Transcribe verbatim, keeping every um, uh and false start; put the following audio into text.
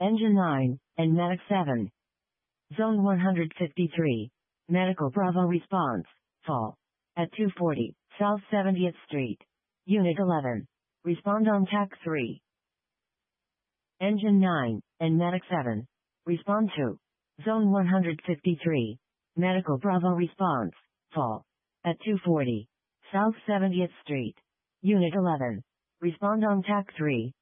Engine nine, and Medic seven. Zone one hundred fifty-three. Medical Bravo response. Fall. At two forty, South seventieth Street. Unit eleven. Respond on T A C three. Engine nine, and Medic seven. Respond to. Zone one hundred fifty-three. Medical Bravo response. Fall. At two forty. South seventieth Street. Unit eleven. Respond on T A C three.